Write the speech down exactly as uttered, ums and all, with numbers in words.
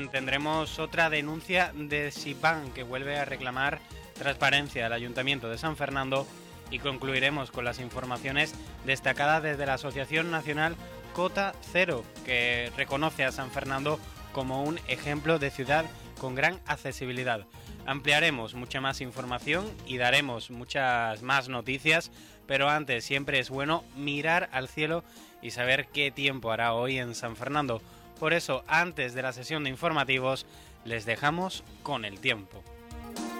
tendremos otra denuncia de SIPAN que vuelve a reclamar transparencia al Ayuntamiento de San Fernando y concluiremos con las informaciones destacadas desde la Asociación Nacional Cota Cero, que reconoce a San Fernando como un ejemplo de ciudad con gran accesibilidad. Ampliaremos mucha más información y daremos muchas más noticias, pero antes siempre es bueno mirar al cielo y saber qué tiempo hará hoy en San Fernando. Por eso, antes de la sesión de informativos, les dejamos con el tiempo.